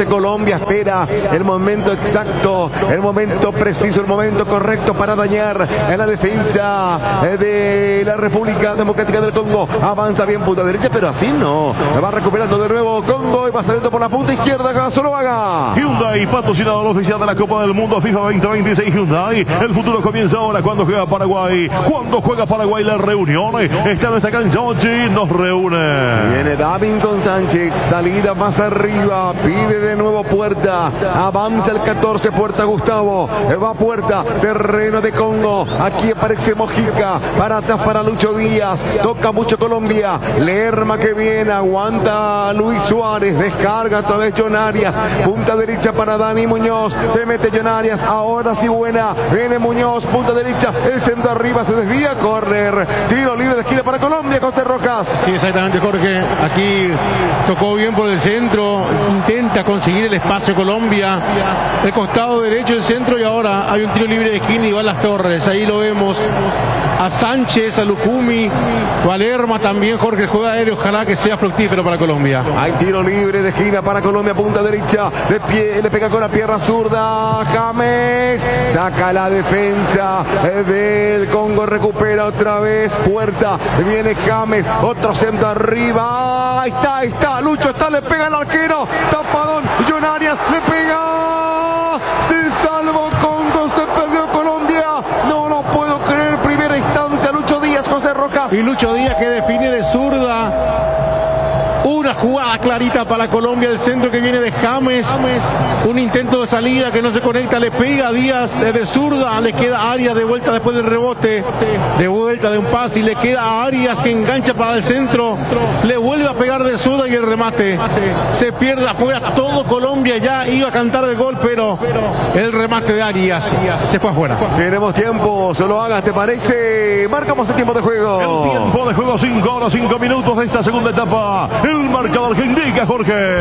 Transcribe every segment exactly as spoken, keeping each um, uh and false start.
catorce. Colombia espera el momento exacto, el momento preciso, el momento correcto para dañar en la defensa de la República Democrática del Congo. Avanza bien punta derecha, pero así no. Va recuperando de nuevo Congo y va saliendo por la punta izquierda. Solo haga Hyundai, patrocinador oficial de la Copa del Mundo FIFA veinte veintiséis. Hyundai, el futuro comienza ahora cuando juega Paraguay. Cuando juega Paraguay, la reunión está en esta canción y nos reúne. Viene Davinson Sánchez, salida más arriba, pide de nuevo Puerta, avanza el catorce, Puerta Gustavo, va Puerta, terreno de Congo, aquí aparece Mojica, para atrás para Lucho Díaz, toca mucho Colombia, Lerma que viene, aguanta Luis Suárez, descarga otra vez John Arias, punta derecha para Dani Muñoz, se mete John Arias, ahora sí buena, viene Muñoz, punta derecha, el centro arriba, se desvía, correr, tiro libre de esquina para Colombia, José Rojas. Sí, exactamente, Jorge, aquí tocó bien por el centro, intenta conseguir el espacio Colombia, el costado derecho del centro y ahora hay un tiro libre de esquina y va a Las Torres, ahí lo vemos a Sánchez, a Lucumi, a Lerma también, Jorge, juega aéreo, ojalá que sea fructífero para Colombia. Hay tiro libre de esquina para Colombia, punta derecha, de pie, le pega con la pierna zurda, James, saca la defensa del Congo, recupera otra vez Puerta, viene James, otro centro arriba, ahí está, ahí está, Lucho está, le pega al arquero, tapadón, John Arias, le pega, se salvó Congo, se perdió Colombia, no lo puedo creer, primera instancia, Lucho Díaz, José Rojas. Y Lucho Díaz que define de zurda. Una jugada clarita para Colombia, el centro que viene de James, un intento de salida que no se conecta, le pega a Díaz de zurda, le queda a Arias de vuelta después del rebote, de vuelta de un pase y le queda a Arias que engancha para el centro, le vuelve a pegar de zurda y el remate se pierde afuera, todo Colombia ya iba a cantar el gol, pero el remate de Arias se fue afuera. Tenemos tiempo, solo hagas, ¿te parece? Marcamos el tiempo de juego. El tiempo de juego, cinco horas, cinco minutos de esta segunda etapa. El marcador que indica Jorge.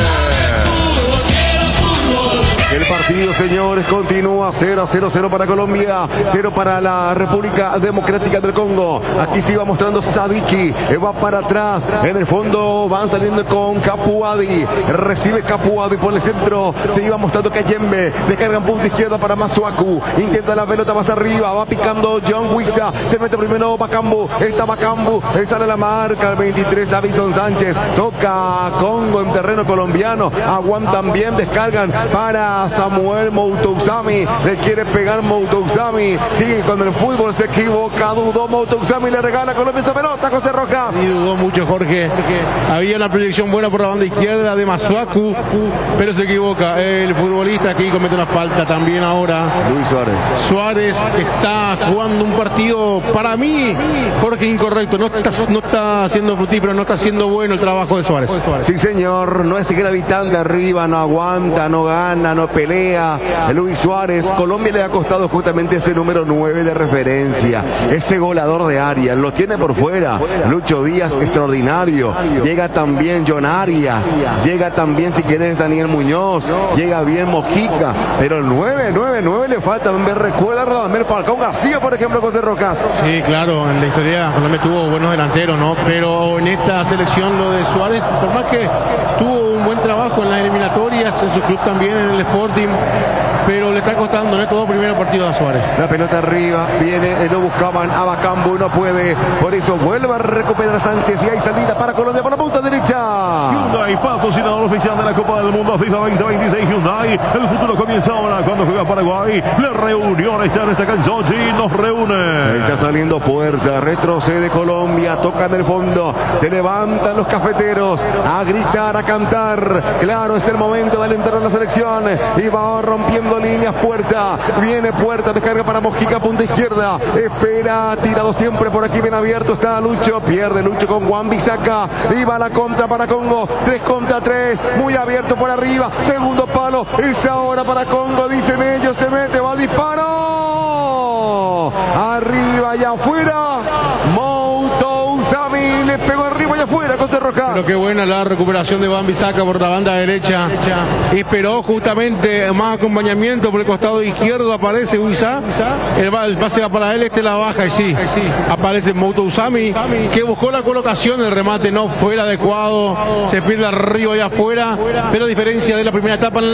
El partido, señores, continúa cero a cero, cero para Colombia, cero para la República Democrática del Congo. Aquí se iba mostrando Sadiki, va para atrás, en el fondo van saliendo con Capuadi, recibe Capuadi por el centro, se iba mostrando Kayembe, descarga en punta izquierda para Masuaku, intenta la pelota más arriba, va picando John Huiza, se mete primero Bacambu, está Bacambu, sale la marca, el veintitrés Davinson Sánchez, toca Congo en terreno colombiano, aguantan bien, descargan para Samuel Moutouzami, le quiere pegar Moutouzami, sigue cuando el fútbol se equivoca, dudó Moutouzami, le regala a Colombia esa pelota, José Rojas. Y dudó mucho Jorge, había una proyección buena por la banda izquierda de Masuaku, pero se equivoca, el futbolista aquí comete una falta también ahora. Luis Suárez. Suárez está jugando un partido, para mí, Jorge, incorrecto, no está, no está siendo fructífero, no está siendo bueno el trabajo de Suárez. Sí, señor, no es gravitante arriba, no aguanta, no gana, no pelea. Luis Suárez, Colombia le ha costado justamente ese número nueve de referencia, ese goleador de área, lo tiene por fuera. Lucho Díaz, extraordinario. Llega también John Arias, llega también, si quieres, Daniel Muñoz, llega bien Mojica, pero el nueve, nueve, nueve le falta. Me recuerda Radamel Falcao García, por ejemplo, José Rojas. Sí, claro, en la historia Colombia tuvo buenos delanteros, ¿no? Pero en esta selección lo de Suárez, por más que tuvo un buen trabajo en las eliminatorias, en su club también, en el Sporting, pero le está costando en estos dos primeros partidos a Suárez. La pelota arriba, viene, lo buscaban a Bacambu, no puede, por eso vuelve a recuperar a Sánchez y hay salida para Colombia por la punta derecha. Hyundai, patrocinador oficial de la Copa del Mundo FIFA veinte veintiséis. Hyundai, el futuro comienza ahora cuando juega Paraguay. La reunión está en esta canción y nos reúne. Ahí está saliendo Puerta, retrocede Colombia, toca en el fondo, se levantan los cafeteros a gritar, a cantar. Claro, es el momento de alentar a la selección y va rompiendo líneas Puerta, viene Puerta, descarga para Mojica, punta izquierda, espera, tirado siempre por aquí, bien abierto está Lucho, pierde Lucho con Juan Bisaca, y va la contra para Congo, tres contra tres, muy abierto por arriba, segundo palo, es ahora para Congo, dicen ellos, se mete, va al disparo, arriba y afuera, Moutouzami le pegó arriba y afuera, José Rojas. Pero qué buena la recuperación de Juan Bisaca por la banda derecha, esperó justamente más acompañamiento por el costado izquierdo, aparece Huiza, el, el pase va para él, este la baja y sí, aparece Moutouzami que buscó la colocación, el remate no fue el adecuado, se pierde arriba y afuera, pero a diferencia de la primera etapa